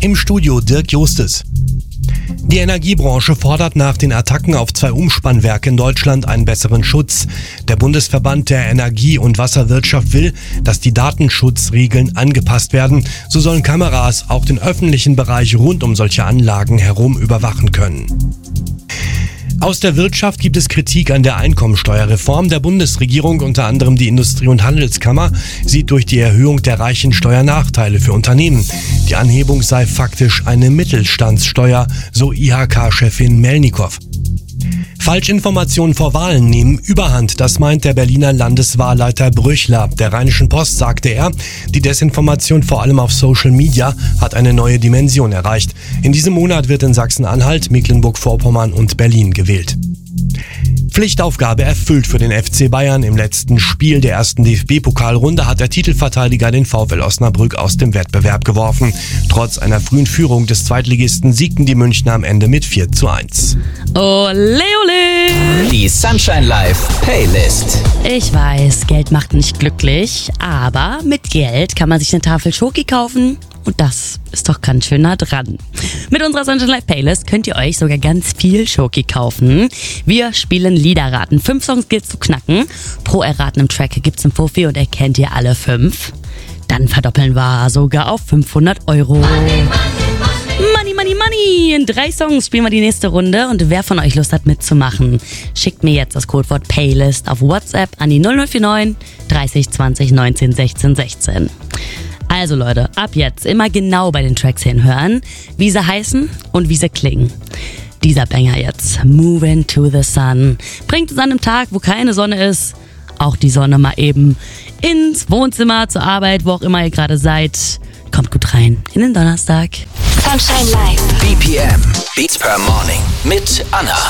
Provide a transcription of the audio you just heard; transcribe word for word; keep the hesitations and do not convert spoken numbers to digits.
Im Studio Dirk Justes. Die Energiebranche fordert nach den Attacken auf zwei Umspannwerke in Deutschland einen besseren Schutz. Der Bundesverband der Energie- und Wasserwirtschaft will, dass die Datenschutzregeln angepasst werden. So sollen Kameras auch den öffentlichen Bereich rund um solche Anlagen herum überwachen können. Aus der Wirtschaft gibt es Kritik an der Einkommensteuerreform der Bundesregierung. Unter anderem die Industrie- und Handelskammer sieht durch die Erhöhung der Reichensteuer Nachteile für Unternehmen. Die Anhebung sei faktisch eine Mittelstandssteuer, so I H K-Chefin Melnikow. Falschinformationen vor Wahlen nehmen Überhand, das meint der Berliner Landeswahlleiter Brüchler. Der Rheinischen Post sagte er, die Desinformation vor allem auf Social Media hat eine neue Dimension erreicht. In diesem Monat wird in Sachsen-Anhalt, Mecklenburg-Vorpommern und Berlin gewählt. Pflichtaufgabe erfüllt für den F C Bayern. Im letzten Spiel der ersten D F B-Pokalrunde hat der Titelverteidiger den VfL Osnabrück aus dem Wettbewerb geworfen. Trotz einer frühen Führung des Zweitligisten siegten die Münchner am Ende mit vier zu eins. Ole, ole! Die Sunshine Live Playlist. Ich weiß, Geld macht nicht glücklich, aber mit Geld kann man sich eine Tafel Schoki kaufen. Und das ist doch ganz schön nah dran. Mit unserer Sunshine Live Playlist könnt ihr euch sogar ganz viel Schoki kaufen. Wir spielen Liederraten. Fünf Songs gilt's zu knacken. Pro erratenem Track gibt's ein Fuffi und erkennt ihr alle fünf. Dann verdoppeln wir sogar auf fünfhundert Euro. Money, money, money, money. In drei Songs spielen wir die nächste Runde. Und wer von euch Lust hat mitzumachen, schickt mir jetzt das Codewort Playlist auf WhatsApp an die null null vier neun dreißig zwanzig neunzehn sechzehn sechzehn. Also Leute, ab jetzt immer genau bei den Tracks hinhören, wie sie heißen und wie sie klingen. Dieser Banger jetzt, Moving to the Sun, bringt es an einem Tag, wo keine Sonne ist, auch die Sonne mal eben ins Wohnzimmer, zur Arbeit, wo auch immer ihr gerade seid. Kommt gut rein in den Donnerstag. Sunshine Live. B P M, Beats per Morning mit Anna.